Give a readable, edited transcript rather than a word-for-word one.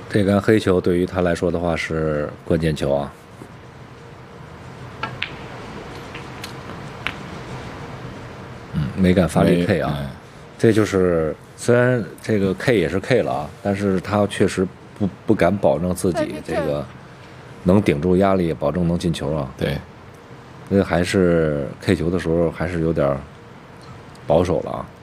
这杆黑球对于他来说的话是关键球啊。没敢发力 K 啊，这就是虽然这个 K 也是 K 了啊，但是他确实不敢保证自己这个能顶住压力，保证能进球啊。 对， 所以还是 K 球的时候还是有点保守了啊。